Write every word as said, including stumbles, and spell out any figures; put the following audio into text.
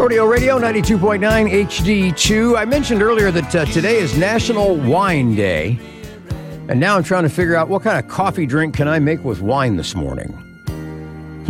Rodeo Radio ninety-two point nine H D two. I mentioned earlier that uh, today is National Wine Day. And now I'm trying to figure out what kind of coffee drink can I make with wine this morning.